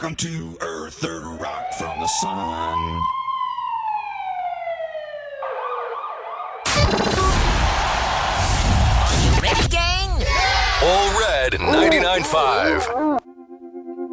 Welcome to Earth, the rock from the sun. Ready, gang? All Red 99.5.